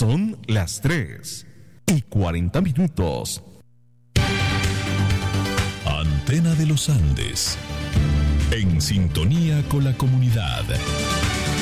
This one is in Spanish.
Son las 3:40. Antena de los Andes, en sintonía con la comunidad.